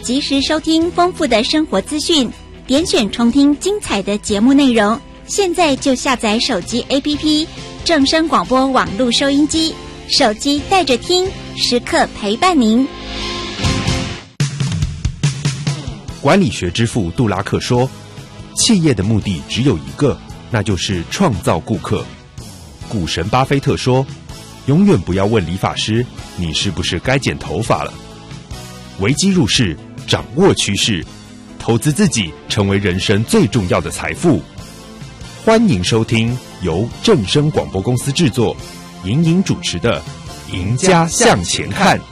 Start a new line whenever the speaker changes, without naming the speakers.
及时收听丰富的生活资讯，点选重听精彩的节目内容。现在就下载手机 APP 正声广播网络收音机，手机带着听，时刻陪伴您。
管理学之父杜拉克说，企业的目的只有一个，那就是创造顾客。股神巴菲特说，永远不要问理发师你是不是该剪头发了。危机入市，掌握趋势，投资自己成为人生最重要的财富。欢迎收听由正声广播公司制作，莹莹主持的《赢家向前看》。